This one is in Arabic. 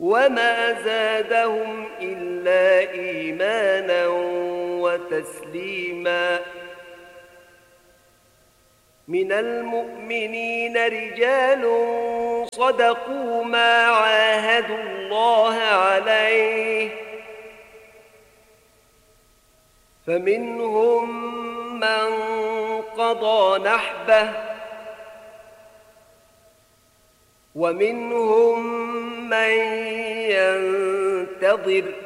وما زادهم إلا إيمانا وتسليما. من المؤمنين رجال صدقوا ما عاهدوا الله عليه، فمنهم من قضى نحبه ومنهم من ينتظر